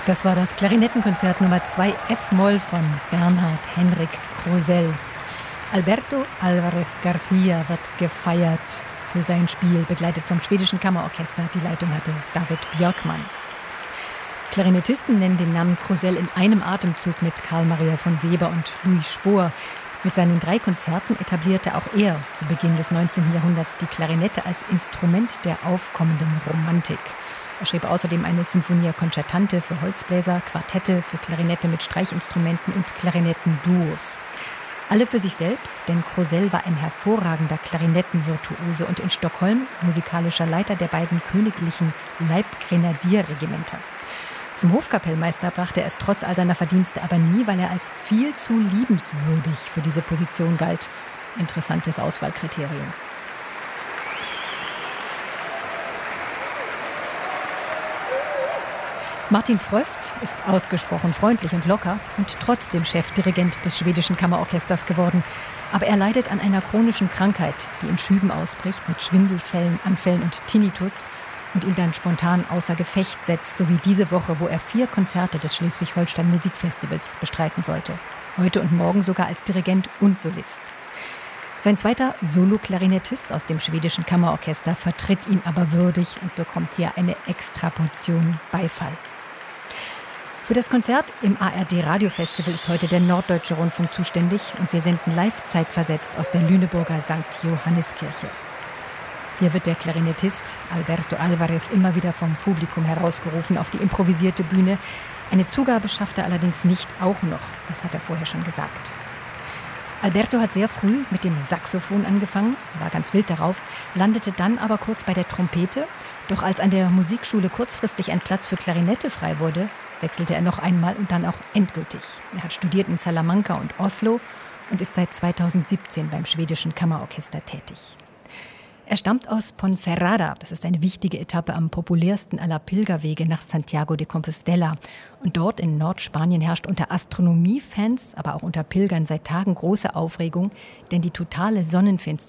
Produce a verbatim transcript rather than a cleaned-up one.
Das war das Klarinettenkonzert Nummer zwei F-Moll von Bernhard Henrik Krosell. Alberto Álvarez García wird gefeiert für sein Spiel, begleitet vom schwedischen Kammerorchester. Die Leitung hatte David Björkman. Klarinettisten nennen den Namen Krosell in einem Atemzug mit Karl Maria von Weber und Louis Spohr. Mit seinen drei Konzerten etablierte auch er zu Beginn des neunzehnten Jahrhunderts die Klarinette als Instrument der aufkommenden Romantik. Er schrieb außerdem eine Sinfonia Concertante für Holzbläser, Quartette für Klarinette mit Streichinstrumenten und Klarinettenduos. Alle für sich selbst, denn Krosell war ein hervorragender Klarinettenvirtuose und in Stockholm musikalischer Leiter der beiden königlichen Leibgrenadierregimenter. Zum Hofkapellmeister brachte er es trotz all seiner Verdienste aber nie, weil er als viel zu liebenswürdig für diese Position galt. Interessantes Auswahlkriterium. Martin Fröst ist ausgesprochen freundlich und locker und trotzdem Chefdirigent des schwedischen Kammerorchesters geworden. Aber er leidet an einer chronischen Krankheit, die in Schüben ausbricht mit Schwindelfällen, Anfällen und Tinnitus und ihn dann spontan außer Gefecht setzt, so wie diese Woche, wo er vier Konzerte des Schleswig-Holstein Musikfestivals bestreiten sollte. Heute und morgen sogar als Dirigent und Solist. Sein zweiter Solo-Klarinettist aus dem schwedischen Kammerorchester vertritt ihn aber würdig und bekommt hier eine Extraportion Beifall. Für das Konzert im A R D-Radiofestival ist heute der Norddeutsche Rundfunk zuständig und wir senden live zeitversetzt aus der Lüneburger Sankt Johanniskirche. Hier wird der Klarinettist Alberto Álvarez immer wieder vom Publikum herausgerufen auf die improvisierte Bühne. Eine Zugabe schafft er allerdings nicht auch noch, das hat er vorher schon gesagt. Alberto hat sehr früh mit dem Saxophon angefangen, war ganz wild darauf, landete dann aber kurz bei der Trompete. Doch als an der Musikschule kurzfristig ein Platz für Klarinette frei wurde, wechselte er noch einmal und dann auch endgültig. Er hat studiert in Salamanca und Oslo und ist seit zweitausendsiebzehn beim schwedischen Kammerorchester tätig. Er stammt aus Ponferrada, das ist eine wichtige Etappe am populärsten aller Pilgerwege nach Santiago de Compostela. Und dort in Nordspanien herrscht unter Astronomiefans, aber auch unter Pilgern seit Tagen große Aufregung, denn die totale Sonnenfinsternis